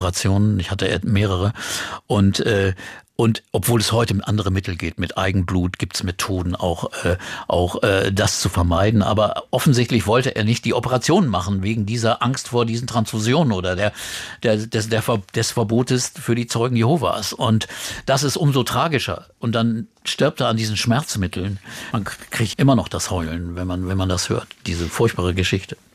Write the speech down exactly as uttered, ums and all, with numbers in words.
Operationen. Ich hatte mehrere. Und äh, Und obwohl es heute andere Mittel geht, mit Eigenblut gibt es Methoden, auch, äh, auch äh, das zu vermeiden. Aber offensichtlich wollte er nicht die Operation machen, wegen dieser Angst vor diesen Transfusionen oder der, der, des, der, des Verbotes für die Zeugen Jehovas. Und das ist umso tragischer. Und dann stirbt er an diesen Schmerzmitteln. Man kriegt immer noch das Heulen, wenn man, wenn man das hört, diese furchtbare Geschichte.